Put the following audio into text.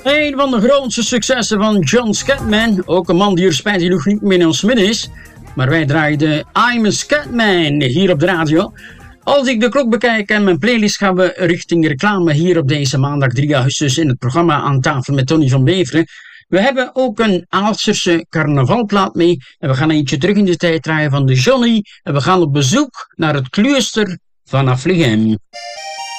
Een van de grootste successen van John Scatman. Ook een man die er spijtig genoeg niet meer in ons midden is. Maar wij draaien de I'm a Scatman hier op de radio. Als ik de klok bekijk en mijn playlist gaan we richting reclame hier op deze maandag 3 augustus in het programma Aan tafel met Tony van Beveren. We hebben ook een Aalsterse carnavalplaat mee. En we gaan eentje terug in de tijd draaien van de Johnny. En we gaan op bezoek naar het klooster van Afligem.